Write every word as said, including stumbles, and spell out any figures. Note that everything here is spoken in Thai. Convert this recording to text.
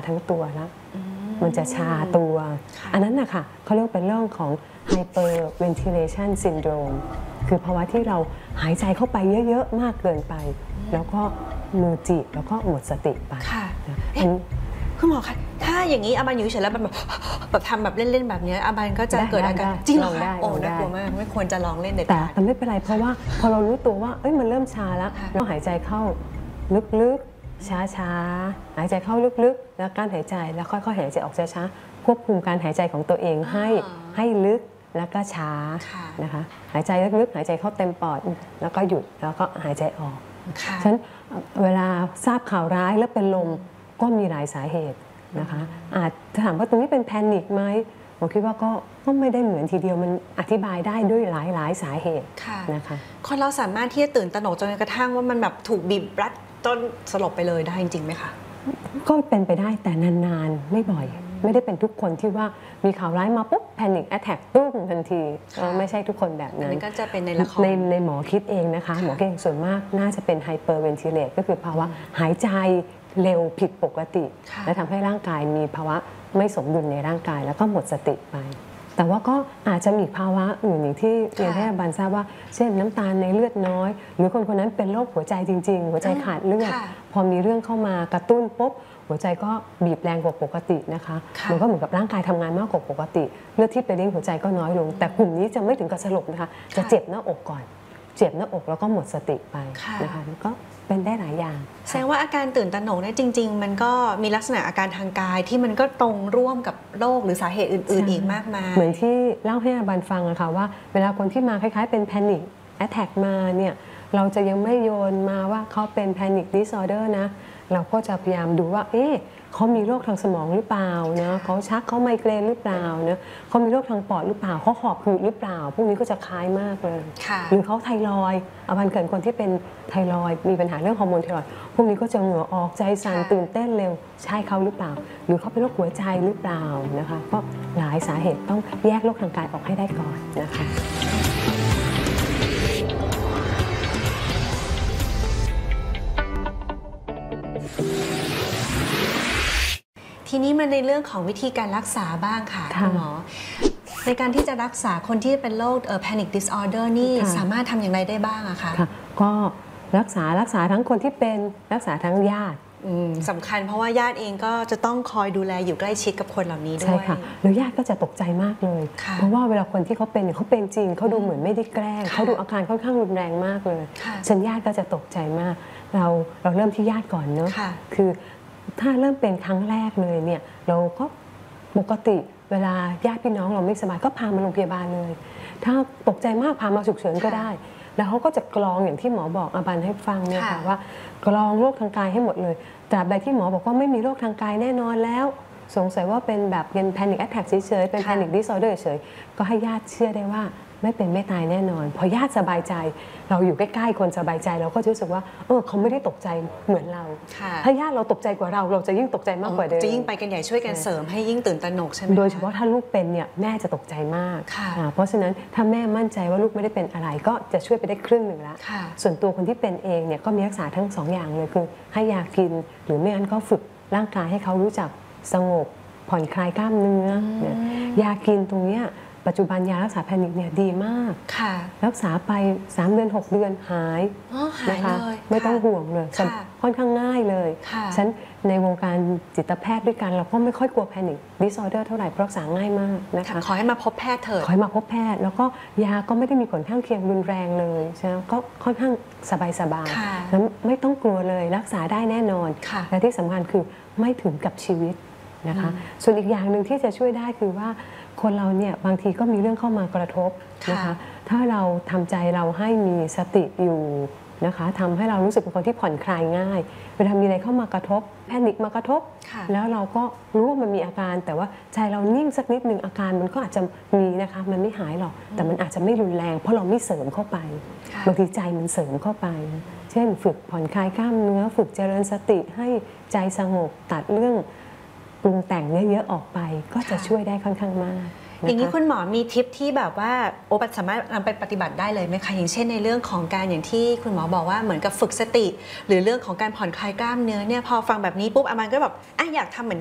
ทั้งตัวแล้วมันจะชาตัวอันนั้นนะคะเขาเรียกเป็นเรื่องของ hyperventilation syndrome คือภาวะที่เราหายใจเข้าไปเยอะๆมากเกินไปแล้วก็มือจีบแล้วก็หมดสติไปคุณหมอคะถ้าอย่างนี้อาบันอยู่เฉยแล้วแบบแบบทำแบบเล่นๆแบบนี้อาบันก็จะเกิดอาการจริงเหรอคะโอ้น่ากลัวมากไม่ควรจะลองเล่นเด็ดขาดแต่ไม่เป็นไรเพราะว่าพอเรารู้ตัวว่าเอ้ยมันเริ่มชาแล้วเราหายใจเข้าลึกๆช้าๆหายใจเข้าลึกๆแล้วการหายใจแล้วค่อยๆหายใจออกช้าๆควบคุมการหายใจของตัวเองให้ให้ลึกแล้วก็ช้านะคะหายใจลึกๆหายใจเข้าเต็มปอดแล้วก็หยุดแล้วก็หายใจออกฉะนั้นเวลาทราบข่าวร้ายแล้วเป็นลมก็มีหลายสาเหตุนะคะอาจจะถามว่าตรงนี้เป็นแพนิคไหมผมคิดว่าก็ก็ไม่ได้เหมือนทีเดียวมันอธิบายได้ด้วยหลายหลายสาเหตุนะคะคนเราสามารถที่จะตื่นตระหนกจนกระทั่งว่ามันแบบถูกบีบรัดจนสลบไปเลยได้จริงๆไหมคะก็เป็นไปได้แต่นานๆไม่บ่อยไม่ได้เป็นทุกคนที่ว่ามีข่าวร้ายมาปุ๊บแพนิคแอทแทกตุ้มทันทีไม่ใช่ทุกคนแบบนั้นก็จะเป็นในละครในในหมอคิดเองนะคะหมอเก่งส่วนมากน่าจะเป็นไฮเปอร์เวนทิเลตก็คือภาวะหายใจเร็วผิดปกติและทำให้ร่างกายมีภาวะไม่สมดุลในร่างกายแล้วก็หมดสติไปแต่ว่าก็อาจจะมีภาวะอื่นอย่างที่เรียนให้อาบันทราบว่าเช่นน้ำตาลในเลือดน้อยหรือคนคนนั้นเป็นโรคหัวใจจริงๆหัวใจขาดเลือดพอมีเรื่องเข้ามากระตุ้นปุ๊บหัวใจก็บีบแรงกว่าปกตินะคะมันก็เหมือนกับร่างกายทำงานมากกว่าปกติเลือดที่ไปเลี้ยงหัวใจก็น้อยลงแต่กลุ่มนี้จะไม่ถึงกับสลบนะคะจะเจ็บหน้าอกก่อนเจ็บหน้าอกแล้วก็หมดสติไปนะคะก็เป็นได้หลายอย่างแสดงว่าอาการตื่นตระหนกเนี่ยจริงๆมันก็มีลักษณะอาการทางกายที่มันก็ตรงร่วมกับโรคหรือสาเหตุอื่นๆอีกมากมายเหมือนที่เล่าให้อาบันฟังอะค่ะว่าเวลาคนที่มาคล้ายๆเป็นแพนิคแอทแทกมาเนี่ยเราจะยังไม่โยนมาว่าเขาเป็นแพนิคดิสออเดอร์นะเราก็จะพยายามดูว่าเอ๊ะเขามีโรคทางสมองหรือเปล่านะเขาชักเขาไมเกรนหรือเปล่านะเขามีโรคทางปอดหรือเปล่าเขาหอบหืดหรือเปล่าพวกนี้ก็จะคล้ายมากเลยหรือเขาไทรอยด์อาบันเกิดคนที่เป็นไทรอยด์มีปัญหาเรื่องฮอร์โมนไทรอยด์พวกนี้ก็จะเหงื่อออกใจสั่นตื่นเต้นเร็วใช่เขาหรือเปล่าหรือเขาเป็นโรคหัวใจหรือเปล่านะคะก็หลายสาเหตุต้องแยกโรคทางกายออกให้ได้ก่อนนะคะทีนี้มาในเรื่องของวิธีการรักษาบ้างค่ะคุณหมอในการที่จะรักษาคนที่เป็นโรค Panic Disorder นี่สามารถทำอย่างไรได้บ้างอะคะก็รักษารักษาทั้งคนที่เป็นรักษาทั้งญาติสำคัญเพราะว่าญาติเองก็จะต้องคอยดูแลอยู่ใกล้ชิดกับคนเหล่านี้ด้วยใช่ค่ะแล้วญาติก็จะตกใจมากเลยเพราะว่าเวลาคนที่เขาเป็นเขาเป็นจริงเขาดูเหมือนไม่ได้แกล้งเขาดูอาการค่อนข้างรุนแรงมากเลยฉันญาติก็จะตกใจมากเราเราเริ่มที่ญาติก่อนเนาะคือถ้าเริ่มเป็นครั้งแรกเลยเนี่ยเราก็ปกติเวลาญาติพี่น้องเราไม่สบายก็พามาโรงพยาบาลเลยถ้าตกใจมากพามาฉุกเฉินก็ได้แล้วเขาก็จะกรองอย่างที่หมอบอกอาบันให้ฟังเนี่ยค่ะว่ากรองโรคทางกายให้หมดเลยตราบใดที่หมอบอกว่าไม่มีโรคทางกายแน่นอนแล้วสงสัยว่าเป็นแบบเป็นแพนิคแอทแทกเฉยๆเป็นแพนิคดิสออเดอร์เฉยๆก็ให้ญาติเชื่อได้ว่าไม่เป็นไม่ตายแน่นอนพอญาติสบายใจเราอยู่ใกล้ๆคนสบายใจเราก็รู้สึกว่าเออเขาไม่ได้ตกใจเหมือนเราถ้าญาติเราตกใจกว่าเราเราจะยิ่งตกใจมากกว่าเดิมจะยิ่งไปกันใหญ่ช่วยกันเสริมให้ยิ่งตื่นตระหนกใช่ไหมโดยเฉพาะถ้าลูกเป็นเนี่ยแม่จะตกใจมากเพราะฉะนั้นถ้าแม่มั่นใจว่าลูกไม่ได้เป็นอะไรก็จะช่วยไปได้ครึ่งหนึ่งแล้วส่วนตัวคนที่เป็นเองเนี่ยก็มีรักษาทั้งสองอย่างเลยคือให้ยากินหรือไม่งั้นก็ฝึกร่างกายให้เขารู้จักสงบผ่อนคลายกล้ามเนื้อยากินตรงเนี้ยปัจจุบันยารักษาแพนิคเนี่ยดีมากรักษาไปสามเดือนหกเดือนหายนะคะไม่ต้องห่วงเลยค่อนข้างง่ายเลยฉันในวงการจิตแพทย์ด้วยกันเราก็ไม่ค่อยกลัวแพนิคดิสออเดอร์เท่าไหร่รักษาง่ายมากนะคะขอให้มาพบแพทย์เถิดขอให้มาพบแพทย์แล้วก็ยาก็ไม่ได้มีผลข้างเคียงรุนแรงเลยใช่ไหมก็ค่อนข้างสบายๆแล้วไม่ต้องกลัวเลยรักษาได้แน่นอนและที่สำคัญคือไม่ถึงกับชีวิตนะคะส่วนอีกอย่างหนึ่งที่จะช่วยได้คือว่าคนเราเนี่ยบางทีก็มีเรื่องเข้ามากระทบนะคะถ้าเราทำใจเราให้มีสติอยู่นะคะทำให้เรารู้สึกเป็นคนที่ผ่อนคลายง่ายเวลามีอะไรเข้ามากระทบแพนิคมากระทบแล้วเราก็รู้ว่ามันมีอาการแต่ว่าใจเรานิ่งสักนิดหนึ่งอาการมันก็อาจจะมีนะคะมันไม่หายหรอกแต่มันอาจจะไม่รุนแรงเพราะเราไม่เสริมเข้าไปบางทีใจมันเสริมเข้าไปเช่นฝึกผ่อนคลายกล้ามเนื้อฝึกเจริญสติให้ใจสงบตัดเรื่องปรุงแต่งเยอะๆออกไปก็จะช่วยได้ค่อนข้างมากอย่างนี้คุณหมอมีทิปที่แบบว่าโอ้สามารถนำไปปฏิบัติได้เลยไหมคะอย่างเช่นในเรื่องของการอย่างที่คุณหมอบอกว่าเหมือนกับฝึกสติหรือเรื่องของการผ่อนคลายกล้ามเนื้อเนี่ยพอฟังแบบนี้ปุ๊บอามันก็แบบอ่ะอยากทำเหมือน